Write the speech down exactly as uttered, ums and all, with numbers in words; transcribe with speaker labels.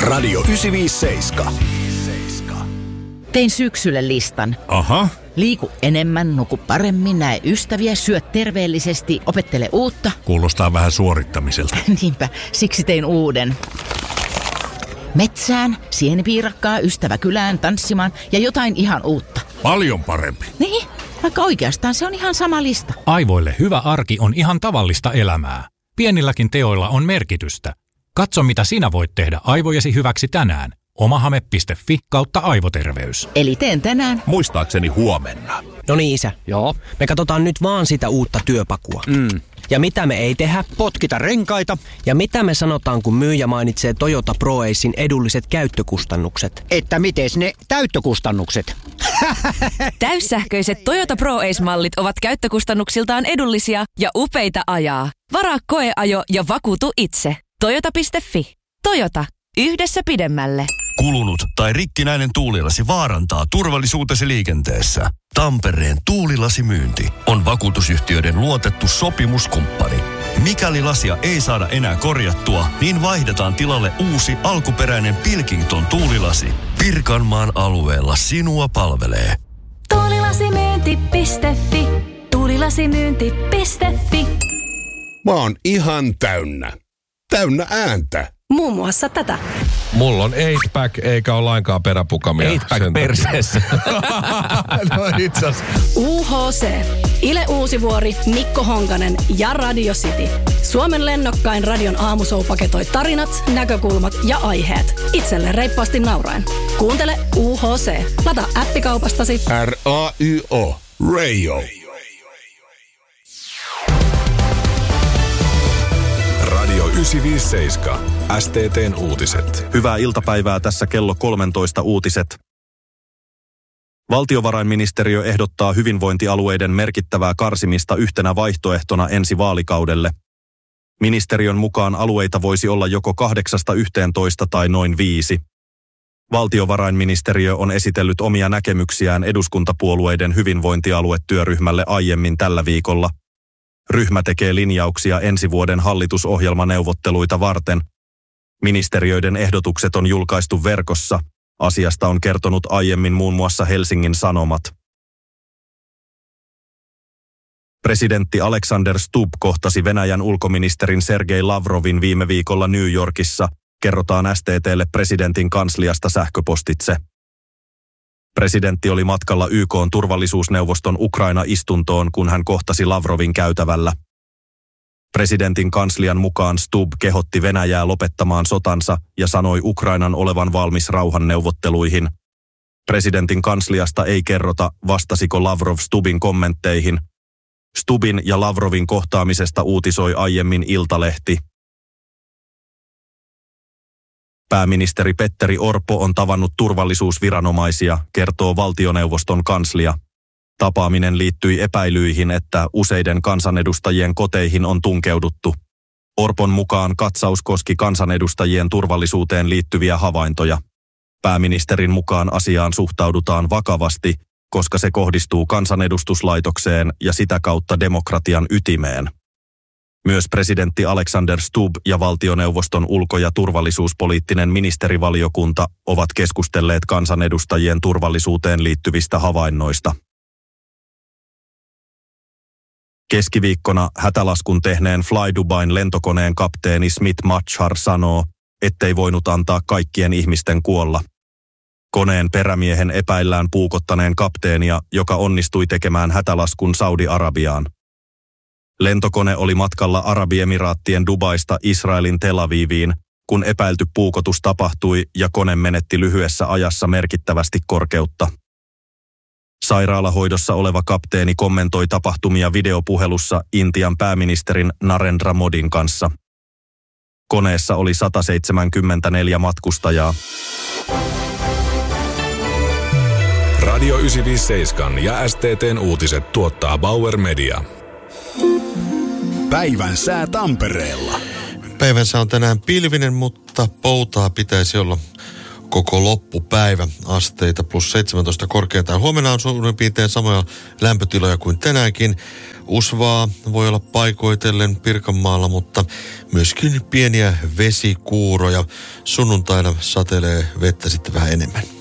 Speaker 1: Radio yhdeksänsataaviisikymmentäseitsemän.
Speaker 2: Tein syksylle listan.
Speaker 3: Aha.
Speaker 2: Liiku enemmän, nuku paremmin, näe ystäviä, syö terveellisesti, opettele uutta.
Speaker 3: Kuulostaa vähän suorittamiselta.
Speaker 2: Niinpä, siksi tein uuden. Metsään, sienipiirakkaa, ystävä kylään, tanssimaan ja jotain ihan uutta.
Speaker 3: Paljon parempi.
Speaker 2: Niin, vaikka oikeastaan se on ihan sama lista.
Speaker 4: Aivoille hyvä arki on ihan tavallista elämää. Pienilläkin teoilla on merkitystä. Katso, mitä sinä voit tehdä aivojesi hyväksi tänään. omahame piste fi kautta aivoterveys.
Speaker 2: Eli teen tänään.
Speaker 3: Muistaakseni huomenna.
Speaker 5: No niin, isä. Joo. Me katsotaan nyt vaan sitä uutta työpakua.
Speaker 6: Mm.
Speaker 5: Ja mitä me ei tehdä?
Speaker 6: Potkita renkaita.
Speaker 5: Ja mitä me sanotaan, kun myyjä mainitsee Toyota ProAcen edulliset käyttökustannukset?
Speaker 6: Että mites ne täyttökustannukset?
Speaker 7: Täyssähköiset Toyota ProAce-mallit ovat käyttökustannuksiltaan edullisia ja upeita ajaa. Varaa koeajo ja vakuutu itse. Toyota piste fi. Toyota. Yhdessä pidemmälle.
Speaker 8: Kulunut tai rikkinäinen tuulilasi vaarantaa turvallisuutesi liikenteessä. Tampereen tuulilasimyynti on vakuutusyhtiöiden luotettu sopimuskumppani. Mikäli lasia ei saada enää korjattua, niin vaihdetaan tilalle uusi alkuperäinen Pilkington tuulilasi. Pirkanmaan alueella sinua palvelee.
Speaker 9: Tuulilasimyynti piste fi. Tuulilasimyynti piste fi.
Speaker 1: Mä oon ihan täynnä. Täynnä ääntä.
Speaker 9: Muun muassa tätä.
Speaker 10: Mulla on eight pack eikä ole lainkaan peräpukamia.
Speaker 4: eight pack perseessä.
Speaker 10: No itse asiassa.
Speaker 9: U H C. Ile Uusivuori, Mikko Honkanen ja Radio City. Suomen lennokkain radion aamushow paketoi tarinat, näkökulmat ja aiheet. Itselle reippaasti nauraen. Kuuntele U H C. Lata appikaupastasi.
Speaker 1: R A Y O. Radio. Radio yhdeksänsataaviisikymmentäseitsemän. S T T:n uutiset.
Speaker 11: Hyvää iltapäivää, tässä kello kolmetoista uutiset. Valtiovarainministeriö ehdottaa hyvinvointialueiden merkittävää karsimista yhtenä vaihtoehtona ensi vaalikaudelle. Ministeriön mukaan alueita voisi olla joko kahdeksasta yhteentoista tai noin viisi. Valtiovarainministeriö on esitellyt omia näkemyksiään eduskuntapuolueiden hyvinvointialuetyöryhmälle aiemmin tällä viikolla. Ryhmä tekee linjauksia ensi vuoden hallitusohjelmaneuvotteluita varten. Ministeriöiden ehdotukset on julkaistu verkossa. Asiasta on kertonut aiemmin muun muassa Helsingin Sanomat. Presidentti Alexander Stubb kohtasi Venäjän ulkoministerin Sergei Lavrovin viime viikolla New Yorkissa, kerrotaan S T T:lle presidentin kansliasta sähköpostitse. Presidentti oli matkalla Y K:n turvallisuusneuvoston Ukraina-istuntoon, kun hän kohtasi Lavrovin käytävällä. Presidentin kanslian mukaan Stubb kehotti Venäjää lopettamaan sotansa ja sanoi Ukrainan olevan valmis rauhanneuvotteluihin. Presidentin kansliasta ei kerrota, vastasiko Lavrov Stubbin kommentteihin. Stubbin ja Lavrovin kohtaamisesta uutisoi aiemmin Iltalehti. Pääministeri Petteri Orpo on tavannut turvallisuusviranomaisia, kertoo valtioneuvoston kanslia. Tapaaminen liittyi epäilyihin, että useiden kansanedustajien koteihin on tunkeuduttu. Orpon mukaan katsaus koski kansanedustajien turvallisuuteen liittyviä havaintoja. Pääministerin mukaan asiaan suhtaudutaan vakavasti, koska se kohdistuu kansanedustuslaitokseen ja sitä kautta demokratian ytimeen. Myös presidentti Alexander Stubb ja valtioneuvoston ulko- ja turvallisuuspoliittinen ministerivaliokunta ovat keskustelleet kansanedustajien turvallisuuteen liittyvistä havainnoista. Keskiviikkona hätälaskun tehneen Fly Dubain lentokoneen kapteeni Smith Machar sanoo, ettei voinut antaa kaikkien ihmisten kuolla. Koneen perämiehen epäillään puukottaneen kapteenia, joka onnistui tekemään hätälaskun Saudi-Arabiaan. Lentokone oli matkalla Arabiemiraattien Dubaista Israelin Tel Aviviin, kun epäilty puukotus tapahtui ja kone menetti lyhyessä ajassa merkittävästi korkeutta. Sairaalahoidossa oleva kapteeni kommentoi tapahtumia videopuhelussa Intian pääministerin Narendra Modin kanssa. Koneessa oli sata seitsemänkymmentäneljä matkustajaa.
Speaker 1: Radio yhdeksänsataaviisikymmentäseitsemän ja S T T:n uutiset tuottaa Bauer Media. Päivän sää Tampereella.
Speaker 12: Päivän sää on tänään pilvinen, mutta poutaa pitäisi olla koko loppupäivä. Asteita plus seitsemäntoista korkeintaan. Huomenna on suurin piirtein samoja lämpötiloja kuin tänäänkin. Usvaa voi olla paikoitellen Pirkanmaalla, mutta myöskin pieniä vesikuuroja. Sunnuntaina satelee vettä sitten vähän enemmän.